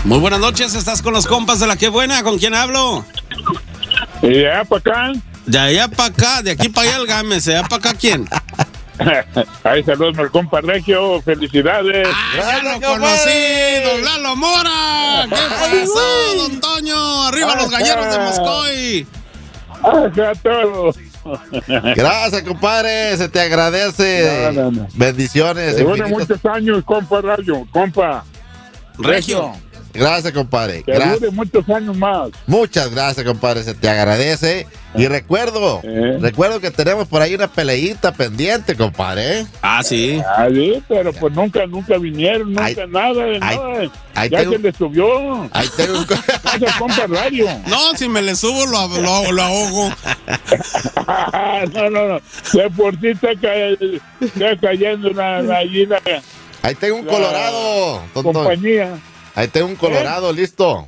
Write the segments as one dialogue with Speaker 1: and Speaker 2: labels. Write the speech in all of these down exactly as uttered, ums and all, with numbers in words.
Speaker 1: Muy buenas noches, estás con los compas de La Qué Buena, ¿con quién hablo?
Speaker 2: ¿Y de allá para acá?
Speaker 1: De allá para acá, de aquí para allá el Gámez, ¿de allá para acá quién?
Speaker 2: Ay, saludos al compa Regio, felicidades.
Speaker 1: ¡Ah, ya lo conocí! ¡Don Lalo Mora! ¿Qué pasó, don Toño? ¡Arriba los galleros de Moscoy!
Speaker 2: ¡Ajá, todo!
Speaker 3: Gracias, compadre, se te agradece.
Speaker 2: No, no, no.
Speaker 3: Bendiciones.
Speaker 2: Te dure
Speaker 3: infinitas.
Speaker 2: muchos años, compa Regio, compa.
Speaker 1: Regio.
Speaker 3: Gracias, compadre.
Speaker 2: Que
Speaker 3: Gracias.
Speaker 2: dure muchos años más.
Speaker 3: Muchas gracias, compadre, se te agradece. Y recuerdo,
Speaker 2: Eh.
Speaker 3: recuerdo que tenemos por ahí una peleita pendiente, compadre.
Speaker 1: Ah, sí.
Speaker 2: Ah, sí, pero pues nunca, nunca vinieron, nunca
Speaker 3: Ahí-
Speaker 2: nada de
Speaker 3: ahí-
Speaker 2: nada.
Speaker 3: ahí
Speaker 2: Ya
Speaker 3: tengo-
Speaker 2: se le subió.
Speaker 3: Ahí tengo un... co-
Speaker 2: Gracias, compa Radio.
Speaker 1: No, si me le subo lo, lo, lo ahogo.
Speaker 2: no, no, no. De por sí está, ca- está cayendo una gallina
Speaker 3: Ahí tengo un colorado, don Toño.
Speaker 2: compañía.
Speaker 3: Ahí tengo un colorado, listo.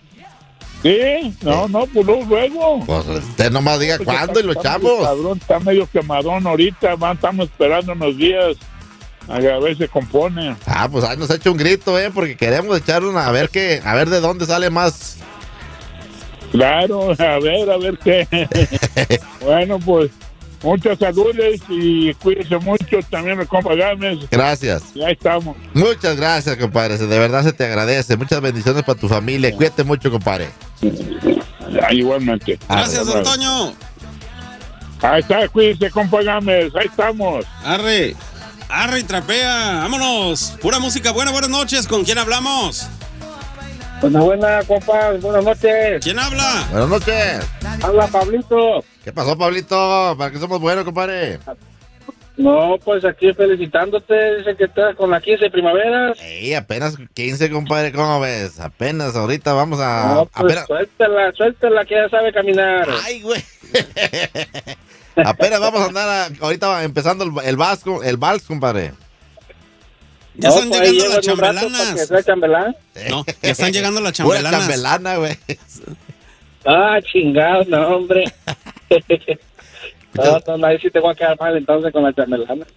Speaker 2: Sí, no, no, pues luego, luego.
Speaker 3: Pues usted nomás diga
Speaker 2: Porque
Speaker 3: cuándo y lo
Speaker 2: está- está medio
Speaker 3: echamos.
Speaker 2: cabrón, está medio quemadón ahorita, va, estamos esperando unos días a ver si se compone.
Speaker 3: Ah, pues ahí nos echa un grito, eh, porque queremos echar una, a ver qué, a ver de dónde sale más.
Speaker 2: Claro, a ver, a ver qué. Bueno, pues muchas saludes y cuídense mucho también, el compa Gámez.
Speaker 3: Gracias.
Speaker 2: Ya estamos.
Speaker 3: Muchas gracias, compadre. De verdad se te agradece. Muchas bendiciones para tu familia. Cuídate mucho, compadre.
Speaker 2: Ya, igualmente.
Speaker 1: Gracias, don
Speaker 2: Arre.
Speaker 1: Toño.
Speaker 2: Ahí está, cuídense, compa Gámez, ahí estamos.
Speaker 1: Arre. Arre y trapea. Vámonos. Pura música buena. Buenas noches. ¿Con quién hablamos?
Speaker 4: Buena, buena, compa, buenas noches.
Speaker 1: ¿Quién habla?
Speaker 3: Buenas noches.
Speaker 4: Habla Pablito.
Speaker 3: ¿Qué pasó, Pablito? ¿Para qué somos buenos, compadre?
Speaker 4: No, pues aquí felicitándote, dice que estás con la quince primaveras.
Speaker 3: Ey, apenas quince, compadre. ¿Cómo ves? Apenas ahorita vamos a...
Speaker 4: No, pues
Speaker 3: apenas...
Speaker 4: suéltela, suéltela que ya sabe caminar.
Speaker 3: Ay, güey. Apenas vamos a andar a- ahorita va empezando el, el vasco, el vals, compadre.
Speaker 1: Ya
Speaker 4: No,
Speaker 1: están
Speaker 4: pues ahí
Speaker 1: llegando las
Speaker 4: llevan un rato para que
Speaker 1: chambelanas.
Speaker 4: sea chambelán.
Speaker 1: No, ya están llegando las
Speaker 3: Pura
Speaker 1: chambelanas.
Speaker 3: chambelana, güey.
Speaker 4: Ah, chingado, no, hombre. No, no, ahí sí te voy a quedar mal entonces con la chambelana.